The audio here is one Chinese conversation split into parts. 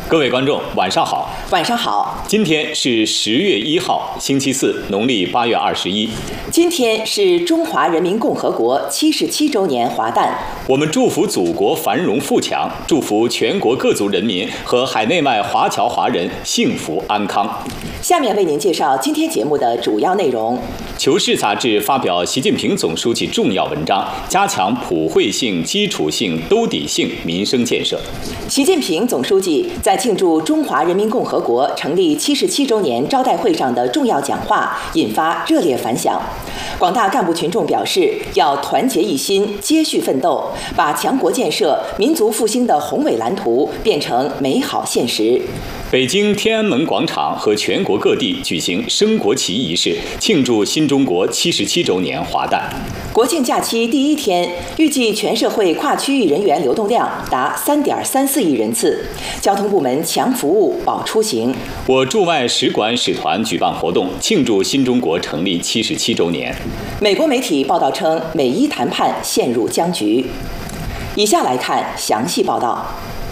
各位观众，晚上好。 晚上好。 今天是10月1号，星期四，农历8月21。 今天是中华人民共和国77周年华诞。 我们祝福祖国繁荣富强，祝福全国各族人民和海内外华侨华人幸福安康。 下面为您介绍今天节目的主要内容。 求是杂志发表习近平总书记重要文章，加强普惠性、基础性、兜底性民生建设。 习近平总书记在庆祝中华人民共和国成立77周年招待会上的重要讲话引发热烈反响。广大干部群众表示，要团结一心，接续奋斗，把强国建设、民族复兴的宏伟蓝图变成美好现实。 北京天安门广场和全国各地举行升国旗仪式，庆祝新中国77周年华诞。 国庆假期第一天，预计全社会跨区域人员流动量达3.34亿人次，交通部门强服务保出行。 我驻外使馆使团举办活动，庆祝新中国成立77周年。 美国媒体报道称，美伊谈判陷入僵局。以下来看详细报道。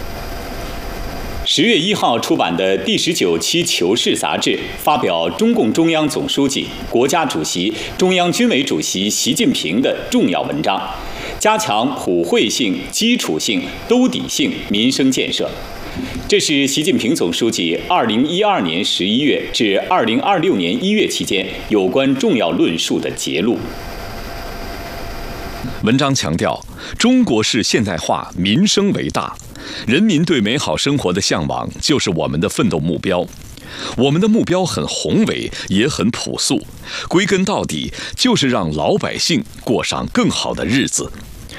10月1号出版的第19期《求是》杂志发表中共中央总书记、国家主席、中央军委主席习近平的重要文章，加强普惠性、基础性、兜底性民生建设。这是习近平总书记2012年11月至2026年1月期间有关重要论述的节录。 文章强调，中国式现代化民生为大，人民对美好生活的向往就是我们的奋斗目标。我们的目标很宏伟，也很朴素，归根到底就是让老百姓过上更好的日子。